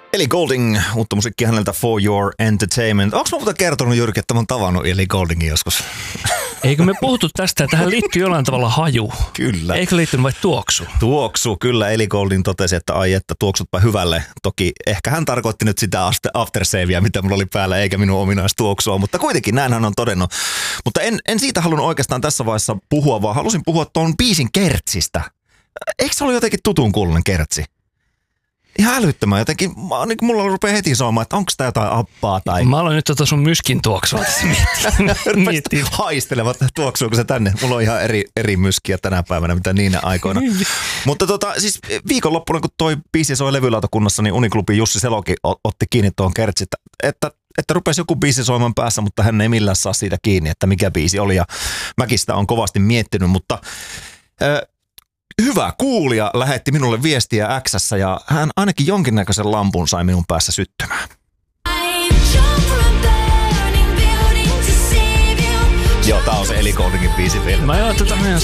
Ellie Goulding, uutta musiikkia häneltä For Your Entertainment. Onko mä muuta kertonut, Jyrki, että mä oon tavannut Ellie Gouldingin joskus? Eikö me puhuttu tästä, että tähän liittyy jollain tavalla haju? Kyllä. Eikö liittynyt vai tuoksu? Tuoksu, kyllä. Ellie Goulding totesi, että ai että tuoksutpa hyvälle. Toki ehkä hän tarkoitti nyt sitä aftersavea, mitä mulla oli päällä, eikä minun ominaistuoksua, mutta kuitenkin näin hän on todennut. Mutta en siitä halunnut oikeastaan tässä vaiheessa puhua, vaan halusin puhua tuon biisin kertsistä. Eikö se ollut jotenkin tutun kuulunen kertsi? Ihan älyttömän jotenkin. Mulla rupeaa heti saamaan, että onko tämä jotain appaa tai... Mä aloin nyt sun myskin tuoksua tässä miettiä. Haistelevat, tuoksuuko se tänne. Mulla on ihan eri myskiä tänä päivänä, mitä niinä aikoina. Mutta siis viikonloppuna, kun toi biisi soi levylautakunnassa, niin Uniklubin Jussi Selokin otti kiinni tuohon kertsi, että rupesi joku biisi soimaan päässä, mutta hän ei millään saa siitä kiinni, että mikä biisi oli. Ja mäkin sitä on kovasti miettinyt, mutta... Hyvä kuulija lähetti minulle viestiä X:ssä ja hän ainakin jonkinnäköisen lampun sai minun päässä syttymään. Joo, tää on se Ellie Gouldingin biisi vielä. Mä